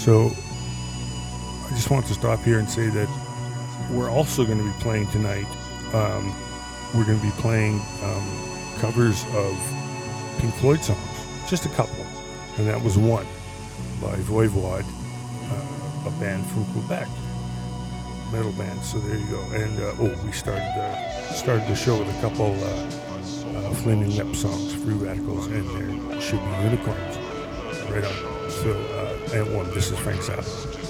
So I just want to stop here and say that we're also going to be playing tonight. We're going to be playing covers of Pink Floyd songs, just a couple, and that was one by Voivod, a band from Quebec, metal band. So there you go. And we started the show with a couple Flaming Lip songs, Free Radicals, and There Should Be Unicorns. Right on. So, and one. This is Frank Zappa.